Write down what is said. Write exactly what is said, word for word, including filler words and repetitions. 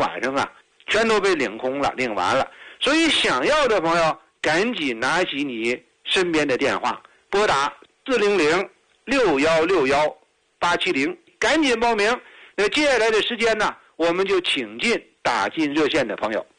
晚上啊，全都被领空了，领完了。所以想要的朋友，赶紧拿起你身边的电话，拨打四零零六幺六幺八七零，赶紧报名。那接下来的时间呢，我们就请进打进热线的朋友。